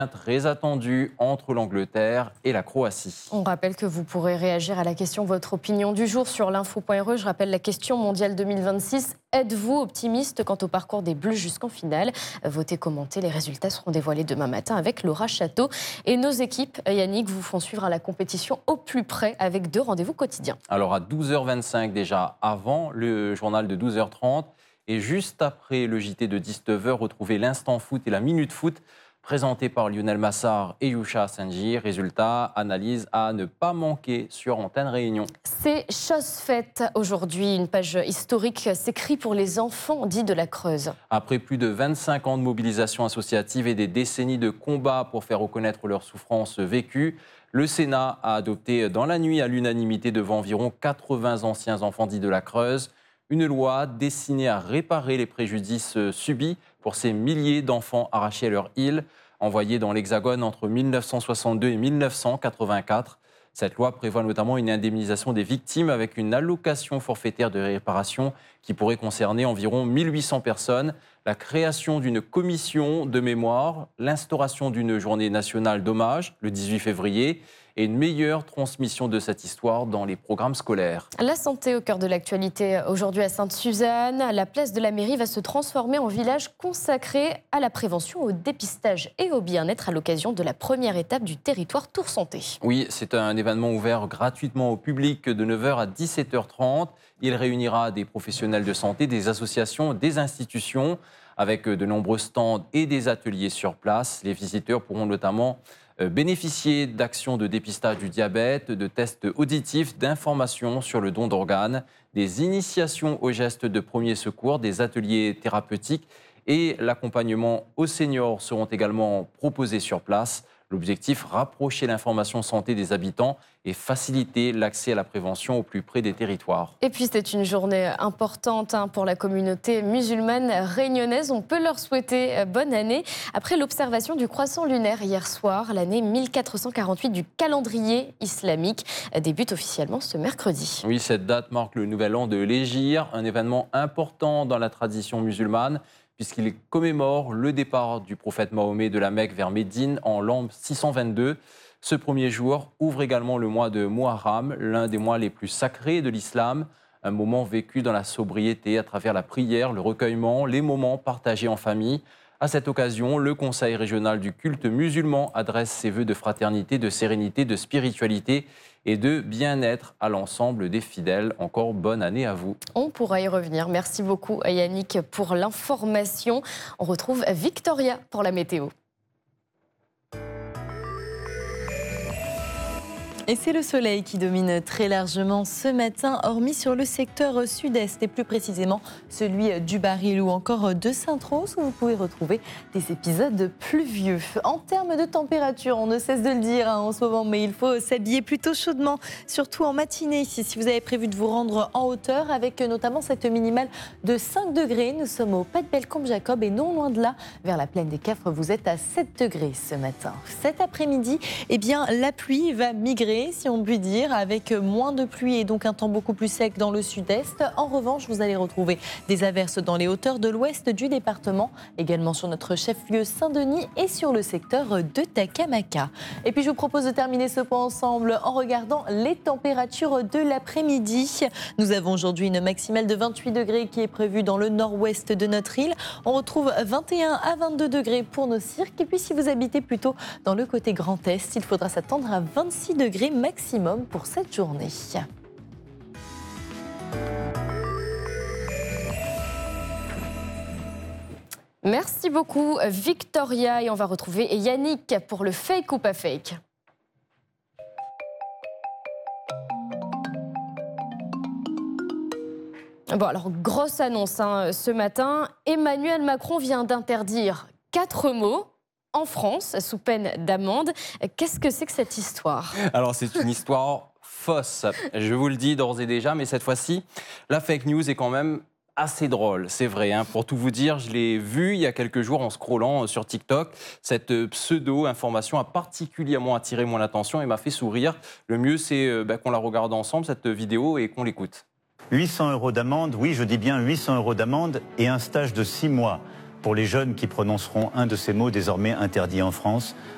Très attendu entre l'Angleterre et la Croatie. On rappelle que vous pourrez réagir à la question votre opinion du jour sur l'info.re. Je rappelle la question mondiale 2026. Êtes-vous optimiste quant au parcours des Bleus jusqu'en finale? Votez, commentez. Les résultats seront dévoilés demain matin avec Laura Château. Et nos équipes, Yannick, vous font suivre la compétition au plus près avec 2 rendez-vous quotidiens. Alors à 12h25 déjà, avant le journal de 12h30 et juste après le JT de 19h, retrouvez l'instant foot et la minute foot présenté par Lionel Massard et Youcha Sanji. Résultat, analyse à ne pas manquer sur Antenne Réunion. C'est chose faite aujourd'hui. Une page historique s'écrit pour les enfants dits de la Creuse. Après plus de 25 ans de mobilisation associative et des décennies de combats pour faire reconnaître leurs souffrances vécues, le Sénat a adopté dans la nuit à l'unanimité devant environ 80 anciens enfants dits de la Creuse une loi destinée à réparer les préjudices subis pour ces milliers d'enfants arrachés à leur île, envoyés dans l'Hexagone entre 1962 et 1984. Cette loi prévoit notamment une indemnisation des victimes avec une allocation forfaitaire de réparation qui pourrait concerner environ 1800 personnes, la création d'une commission de mémoire, l'instauration d'une journée nationale d'hommage le 18 février et une meilleure transmission de cette histoire dans les programmes scolaires. La santé au cœur de l'actualité aujourd'hui à Sainte-Suzanne. La place de la mairie va se transformer en village consacré à la prévention, au dépistage et au bien-être à l'occasion de la première étape du territoire Tour Santé. Oui, c'est un événement ouvert gratuitement au public de 9h à 17h30. Il réunira des professionnels de santé, des associations, des institutions avec de nombreux stands et des ateliers sur place. Les visiteurs pourront notamment bénéficier d'actions de dépistage du diabète, de tests auditifs, d'informations sur le don d'organes, des initiations aux gestes de premier secours, des ateliers thérapeutiques et l'accompagnement aux seniors seront également proposés sur place. L'objectif, rapprocher l'information santé des habitants et faciliter l'accès à la prévention au plus près des territoires. Et puis c'est une journée importante pour la communauté musulmane réunionnaise. On peut leur souhaiter bonne année. Après l'observation du croissant lunaire hier soir, l'année 1448 du calendrier islamique débute officiellement ce mercredi. Oui, cette date marque le nouvel an de l'Hégire, un événement important dans la tradition musulmane, puisqu'il commémore le départ du prophète Mahomet de la Mecque vers Médine en l'an 622. Ce premier jour ouvre également le mois de Muharram, l'un des mois les plus sacrés de l'islam, un moment vécu dans la sobriété à travers la prière, le recueillement, les moments partagés en famille. À cette occasion, le Conseil régional du culte musulman adresse ses vœux de fraternité, de sérénité, de spiritualité et de bien-être à l'ensemble des fidèles. Encore bonne année à vous. On pourra y revenir. Merci beaucoup Yannick pour l'information. On retrouve Victoria pour la météo. Et c'est le soleil qui domine très largement ce matin, hormis sur le secteur sud-est et plus précisément celui du Baril ou encore de Sainte-Rose où vous pouvez retrouver des épisodes pluvieux. En termes de température, on ne cesse de le dire en ce moment, mais il faut s'habiller plutôt chaudement, surtout en matinée si vous avez prévu de vous rendre en hauteur avec notamment cette minimale de 5 degrés. Nous sommes au Pas de Bellecombe-Jacob et non loin de là, vers la plaine des Cafres, vous êtes à 7 degrés ce matin. Cet après-midi, eh bien, la pluie va migrer, si on peut dire, avec moins de pluie et donc un temps beaucoup plus sec dans le sud-est. En revanche, vous allez retrouver des averses dans les hauteurs de l'ouest du département, également sur notre chef-lieu Saint-Denis et sur le secteur de Takamaka. Et puis je vous propose de terminer ce point ensemble en regardant les températures de l'après-midi. Nous avons aujourd'hui une maximale de 28 degrés qui est prévue dans le nord-ouest de notre île. On retrouve 21 à 22 degrés pour nos cirques. Et puis si vous habitez plutôt dans le côté Grand Est, il faudra s'attendre à 26 degrés maximum pour cette journée. Merci beaucoup Victoria et on va retrouver Yannick pour le fake ou pas fake. Bon alors grosse annonce ce matin, Emmanuel Macron vient d'interdire 4 mots en France, sous peine d'amende. Qu'est-ce que c'est que cette histoire? Alors, c'est une histoire fausse. Je vous le dis d'ores et déjà, mais cette fois-ci, la fake news est quand même assez drôle, c'est vrai. Pour tout vous dire, je l'ai vu il y a quelques jours en scrollant sur TikTok. Cette pseudo-information a particulièrement attiré mon attention et m'a fait sourire. Le mieux, c'est qu'on la regarde ensemble, cette vidéo, et qu'on l'écoute. 800 € d'amende, oui, je dis bien 800 € d'amende et un stage de 6 mois pour les jeunes qui prononceront un de ces mots désormais interdits en France.